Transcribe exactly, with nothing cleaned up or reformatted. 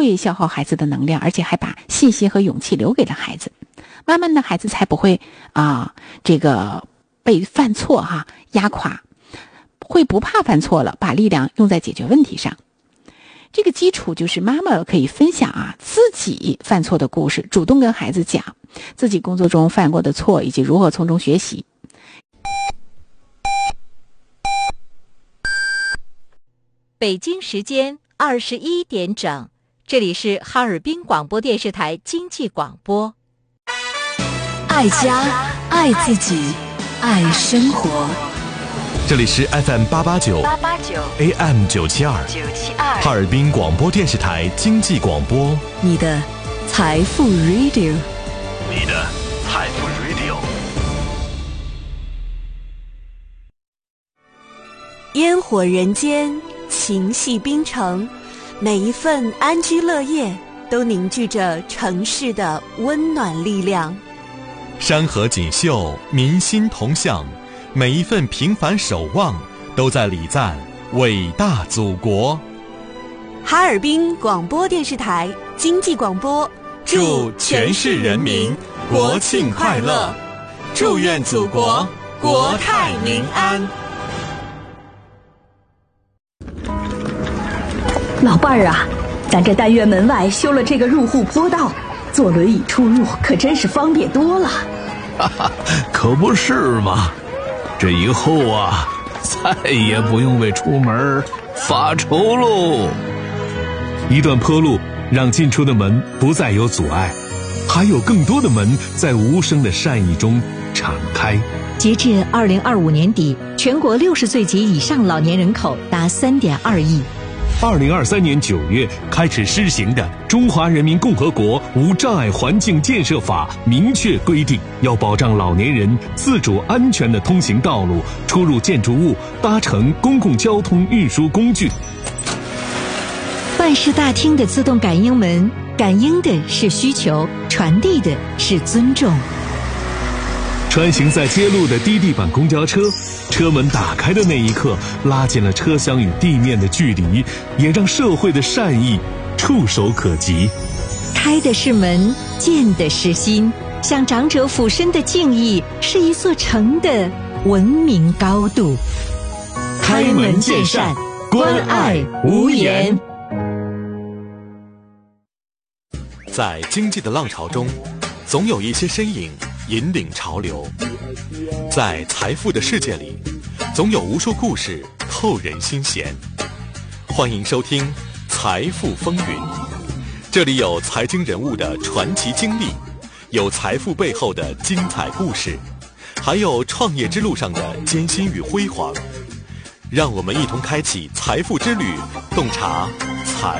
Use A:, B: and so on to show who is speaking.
A: 会消耗孩子的能量，而且还把信心和勇气留给了孩子。慢慢的，孩子才不会啊，这个被犯错哈、啊、压垮，会不怕犯错了，把力量用在解决问题上。这个基础就是妈妈可以分享啊自己犯错的故事，主动跟孩子讲自己工作中犯过的错，以及如何从中学习。
B: 北京时间二十一点整，这里是哈尔滨广播电视台经济广播。
C: 爱家，爱自己，爱生活。
D: 这里是 F M 八八九 A M 九七二哈尔滨广播电视台经济广播，
C: 你的财富 Radio，
D: 你的财富 Radio。
E: 烟火人间，情系冰城，每一份安居乐业都凝聚着城市的温暖力量。
D: 山河锦绣，民心同向，每一份平凡守望都在礼赞伟大祖国。
E: 哈尔滨广播电视台经济广播，
D: 祝全市人民国庆快乐，祝愿祖国国泰民安。
F: 老伴儿啊，咱这单元门外修了这个入户坡道，坐轮椅出入可真是方便多了。
G: 哈哈，可不是嘛！这以后啊，再也不用为出门发愁喽。
H: 一段坡路让进出的门不再有阻碍，还有更多的门在无声的善意中敞开。
B: 截至二零二五年底，全国六十岁及以上老年人口达三点二亿。
H: 二零二三年九月开始施行的《中华人民共和国无障碍环境建设法》明确规定，要保障老年人自主安全的通行道路、出入建筑物、搭乘公共交通运输工具。
B: 办事大厅的自动感应门，感应的是需求，传递的是尊重。
H: 穿行在街路的低地板公交车，车门打开的那一刻，拉近了车厢与地面的距离，也让社会的善意触手可及。
B: 开的是门，见的是心，向长者俯身的敬意，是一座城的文明高度。
D: 开门见山，关爱无言。在经济的浪潮中，总有一些身影引领潮流；在财富的世界里，总有无数故事扣人心弦。欢迎收听《财富风云》，这里有财经人物的传奇经历，有财富背后的精彩故事，还有创业之路上的艰辛与辉煌。让我们一同开启财富之旅，洞察财